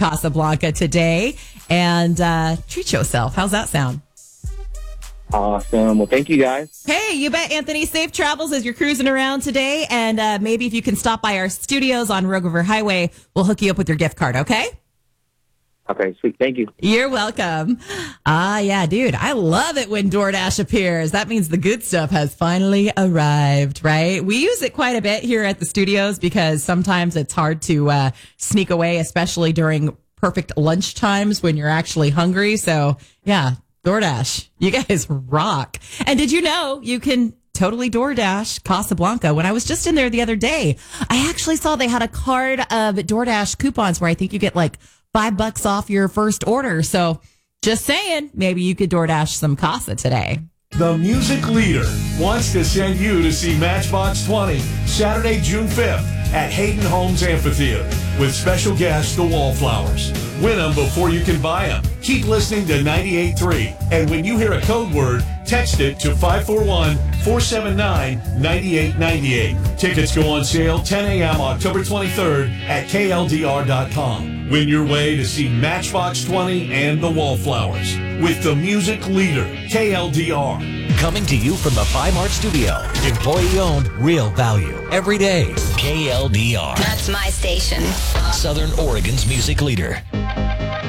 Casablanca today and treat yourself. How's that sound? Awesome. Well, thank you, guys. Hey, you bet, Anthony. Safe travels as you're cruising around today. And maybe if you can stop by our studios on Rogue River Highway, we'll hook you up with your gift card, okay? Okay, sweet. Thank you. You're welcome. Yeah, dude. I love it when DoorDash appears. That means the good stuff has finally arrived, right? We use it quite a bit here at the studios because sometimes it's hard to sneak away, especially during perfect lunch times when you're actually hungry. So, yeah. DoorDash, you guys rock. And did you know you can totally DoorDash Casablanca? When I was just in there the other day, I actually saw they had a card of DoorDash coupons where I think you get like $5 off your first order. So just saying, maybe you could DoorDash some Casa today. The music leader wants to send you to see Matchbox 20 Saturday, June 5th at Hayden Homes Amphitheater with special guest, The Wallflowers. Win them before you can buy them. Keep listening to 98.3. And when you hear a code word, text it to 541-479-9898. Tickets go on sale 10 a.m. October 23rd at KLDR.com. Win your way to see Matchbox 20 and The Wallflowers with the music leader, KLDR. Coming to you from the Pie Mart Studio. Employee-owned, real value. Every day, KLDR. That's my station. Southern Oregon's music leader.